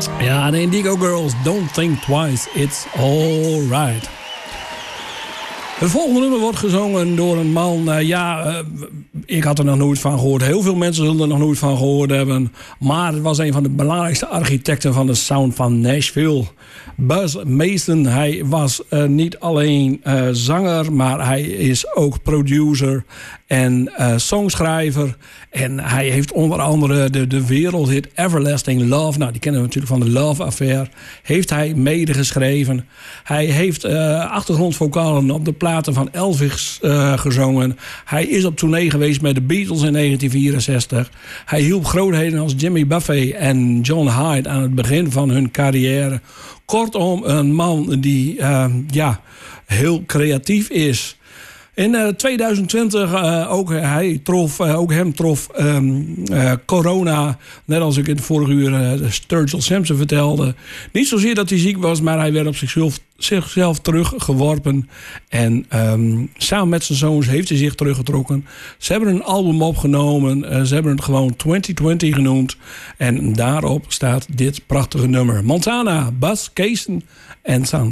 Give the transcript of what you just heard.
Ja, de Indigo Girls, Don't Think Twice, It's Alright. Het volgende nummer wordt gezongen door een man. Ik had er nog nooit van gehoord. Heel veel mensen zullen er nog nooit van gehoord hebben. Maar het was een van de belangrijkste architecten van de sound van Nashville. Buzz Mason. Hij was niet alleen zanger, maar hij is ook producer en songschrijver. En hij heeft onder andere de wereldhit Everlasting Love. Nou, die kennen we natuurlijk van de Love Affair. Heeft hij medegeschreven. Hij heeft achtergrondvocalen op de platen van Elvis gezongen. Hij is op tournee geweest met de Beatles in 1964. Hij hielp grootheden als Jimmy Buffett en John Hyde aan het begin van hun carrière. Kortom, een man die heel creatief is. In 2020 ook hem trof corona. Net als ik in het vorige uur Sturgill Simpson vertelde. Niet zozeer dat hij ziek was, maar hij werd op zichzelf teruggeworpen. En samen met zijn zoons heeft hij zich teruggetrokken. Ze hebben een album opgenomen. Ze hebben het gewoon 2020 genoemd. En daarop staat dit prachtige nummer. Montana, Buzz Cason en Sons.